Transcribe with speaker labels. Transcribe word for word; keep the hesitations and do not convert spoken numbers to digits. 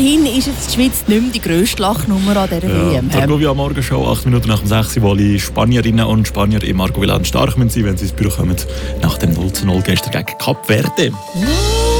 Speaker 1: immerhin ist jetzt die Schweiz nicht mehr die grösste Lachnummer an dieser
Speaker 2: Ja,
Speaker 1: W M.
Speaker 2: die Argovia Morgenshow, acht Minuten nach dem sechs, wo alle Spanierinnen und Spanier im Argoviland stark sein müssen, wenn sie ins Büro kommen, nach dem null zu null gestern gegen Kap Verde.
Speaker 1: Ja.